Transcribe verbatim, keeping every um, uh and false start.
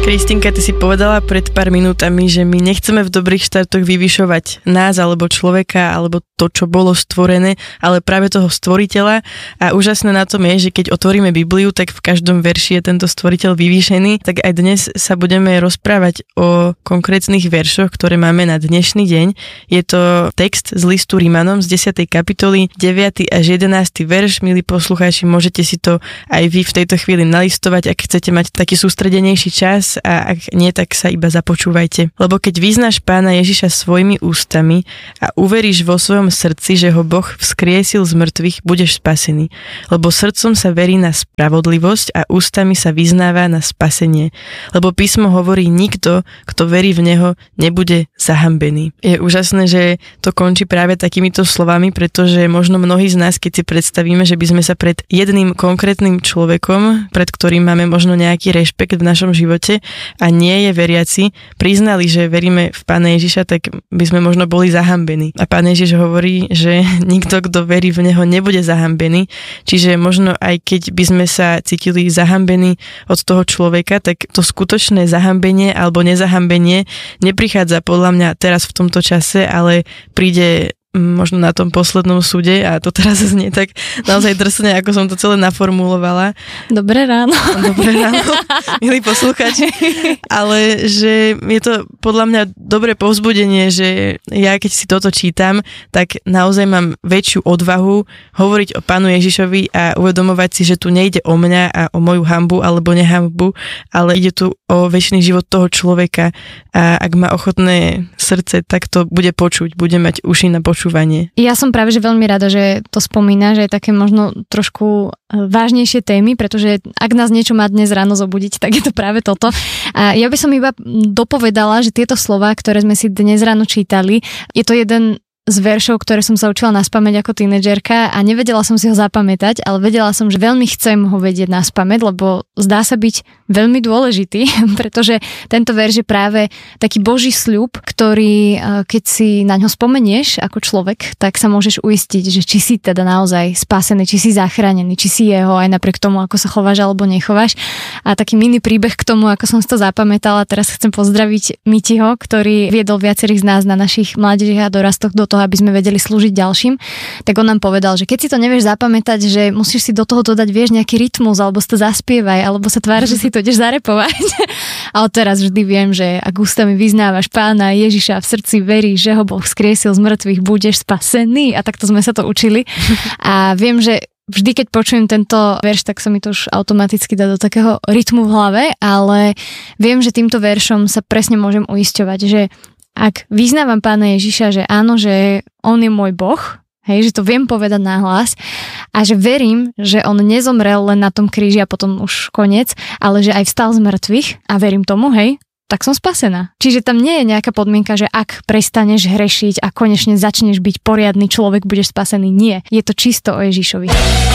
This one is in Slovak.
Kristinka, ty si povedala pred pár minútami, že my nechceme v dobrých štartoch vyvyšovať nás alebo človeka, alebo to, čo bolo stvorené, ale práve toho stvoriteľa. A úžasné na tom je, že keď otvoríme Bibliu, tak v každom verši je tento stvoriteľ vyvýšený. Tak aj dnes sa budeme rozprávať o konkrétnych veršoch, ktoré máme na dnešný deň. Je to text z listu Rimanom z desiatej kapitoly, deviaty až jedenásty verš. Milí poslucháči, môžete si to aj vy v tejto chvíli nalistovať, ak chcete mať taký sústredenejší čas, a ak nie, tak sa iba započúvajte. Lebo keď vyznáš Pána Ježiša svojimi ústami a uveríš vo svojom srdci, že ho Boh vzkriesil z mŕtvych, budeš spasený. Lebo srdcom sa verí na spravodlivosť a ústami sa vyznáva na spasenie. Lebo písmo hovorí, nikto, kto verí v neho, nebude zahambený. Je úžasné, že to končí práve takýmito slovami, pretože možno mnohí z nás, keď si predstavíme, že by sme sa pred jedným konkrétnym človekom, pred ktorým máme možno nejaký rešpekt v našom živote a nie je veriaci, priznali, že veríme v Pána Ježiša, tak by sme možno boli zahambení. A Pán Ježiš hovorí, že nikto, kto verí v neho, nebude zahambený. Čiže možno aj keď by sme sa cítili zahambení od toho človeka, tak to skutočné zahambenie alebo nezahambenie neprichádza podľa mňa teraz v tomto čase, ale príde možno na tom poslednom súde a to teraz znie tak naozaj drsne, ako som to celé naformulovala. Dobré ráno. Dobré ráno, milí poslucháči. Ale že je to podľa mňa dobré povzbudenie, že ja keď si toto čítam, tak naozaj mám väčšiu odvahu hovoriť o Pánu Ježišovi a uvedomovať si, že tu nejde o mňa a o moju hanbu alebo nehanbu, ale ide tu o večný život toho človeka a ak má ochotné srdce, tak to bude počuť, bude mať uši na počuť. Ja som práve že veľmi rada, že to spomína, že je také možno trošku vážnejšie témy, pretože ak nás niečo má dnes ráno zobudiť, tak je to práve toto. A ja by som iba dopovedala, že tieto slová, ktoré sme si dnes ráno čítali, je to jeden z veršov, ktoré som sa učila naspamäť ako tínedžerka a nevedela som si ho zapamätať, ale vedela som, že veľmi chcem ho vedieť naspamäť, lebo zdá sa byť veľmi dôležitý, pretože tento verš je práve taký Boží sľub, ktorý keď si na ňo spomenieš ako človek, tak sa môžeš uistiť, že či si teda naozaj spasený, či si zachránený, či si jeho aj napriek tomu, ako sa chováš alebo nechováš. A taký mini príbeh k tomu, ako som si to zapamätala, teraz chcem pozdraviť Mitiho, ktorý viedol viacerých z nás na našich mládežiach a dorastoch do toho, aby sme vedeli slúžiť ďalším, tak on nám povedal, že keď si to nevieš zapamätať, že musíš si do toho dodať, vieš, nejaký rytmus, alebo si to zaspievaj, alebo sa tvár, že si to ideš zarepovať. A odteraz vždy viem, že ak ústami vyznávaš Pána Ježiša, v srdci veríš, že ho Boh vzkriesil z mŕtvych, budeš spasený. A takto sme sa to učili. A viem, že vždy, keď počujem tento verš, tak sa mi to už automaticky dá do takého rytmu v hlave, ale viem, že týmto veršom sa presne môžem uisťovať, že ak vyznávam Pána Ježiša, že áno, že on je môj Boh, hej, že to viem povedať nahlas a že verím, že on nezomrel len na tom kríži a potom už koniec, ale že aj vstal z mŕtvych a verím tomu, hej, tak som spasená. Čiže tam nie je nejaká podmienka, že ak prestaneš hrešiť a konečne začneš byť poriadny človek, budeš spasený. Nie. Je to čisto o Ježišovi.